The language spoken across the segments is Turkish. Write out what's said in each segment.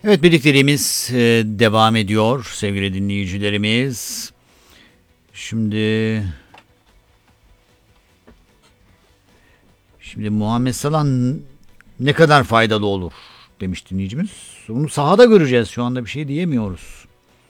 Evet, birlikteliğimiz devam ediyor sevgili dinleyicilerimiz. Şimdi Muhammed Salah ne kadar faydalı olur demiş dinleyicimiz. Bunu sahada göreceğiz. Şu anda bir şey diyemiyoruz.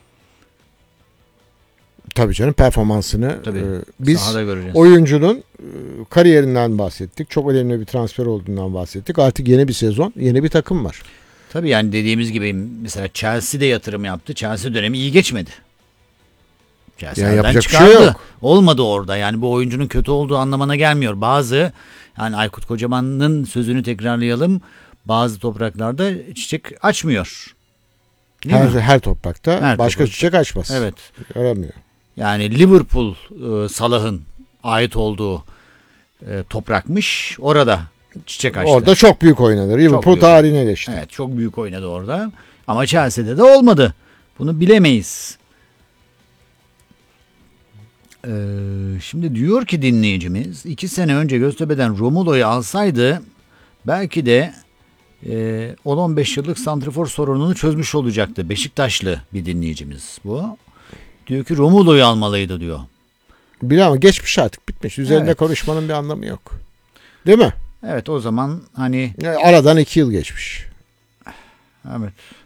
Tabii canım, performansını biz sahada göreceğiz. Oyuncunun kariyerinden bahsettik. Çok önemli bir transfer olduğundan bahsettik. Artık yeni bir sezon, yeni bir takım var. Tabii yani dediğimiz gibi mesela Chelsea'de yatırım yaptı. Chelsea dönemi iyi geçmedi. Yani yapacak bir şey yok. Olmadı orada. Yani bu oyuncunun kötü olduğu anlamına gelmiyor. Bazı, yani Aykut Kocaman'ın sözünü tekrarlayalım. Bazı topraklarda çiçek açmıyor. Her toprakta başka toprakta çiçek açmaz. Evet. Aramıyor. Yani Liverpool Salah'ın ait olduğu toprakmış. Orada çiçek açtı. Orada çok büyük oynadı. Liverpool tarihine geçti. Evet, çok büyük oynadı orada. Ama Chelsea'de de olmadı. Bunu bilemeyiz. Şimdi diyor ki dinleyicimiz, 2 sene önce Göztepe'den Romulo'yu alsaydı belki de 10-15 yıllık santrafor sorununu çözmüş olacaktı. Beşiktaşlı bir dinleyicimiz bu. Diyor ki Romulo'yu almalıydı diyor. Ama geçmiş, artık bitmiş. Üzerinde konuşmanın bir anlamı yok. Değil mi? Evet, o zaman hani aradan 2 yıl geçmiş. evet.